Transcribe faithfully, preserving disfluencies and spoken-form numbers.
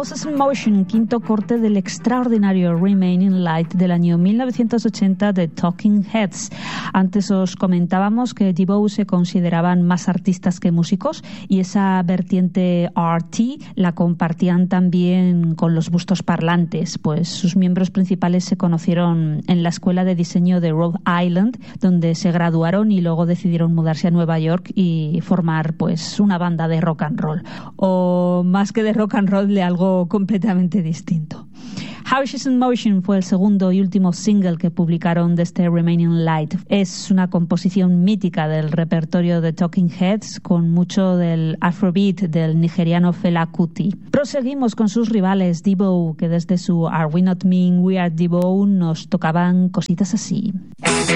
Houses in Motion, quinto corte del extraordinario Remaining Light del año mil novecientos ochenta de Talking Heads. Antes os comentábamos que Devo se consideraban más artistas que músicos y esa vertiente R T la compartían también con los bustos parlantes, pues sus miembros principales se conocieron en la escuela de diseño de Rhode Island, donde se graduaron y luego decidieron mudarse a Nueva York y formar pues una banda de rock and roll, o más que de rock and roll, de algo completamente distinto. Houses in Motion fue el segundo y último single que publicaron de este Remaining Light. Es una composición mítica del repertorio de Talking Heads, con mucho del afrobeat del nigeriano Fela Kuti. Proseguimos con sus rivales Devo, que desde su Are We Not Mean We Are Devo nos tocaban cositas así.